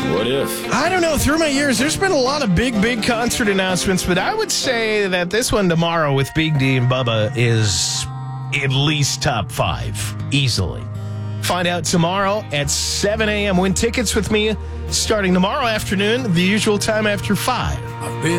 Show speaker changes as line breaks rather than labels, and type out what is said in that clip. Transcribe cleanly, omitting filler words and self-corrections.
What if?
I don't know. Through my years, there's been a lot of big concert announcements, but I would say that this one tomorrow with Big D and Bubba is at least top 5, easily. Find out tomorrow at 7 a.m. Win tickets with me starting tomorrow afternoon, the usual time after 5.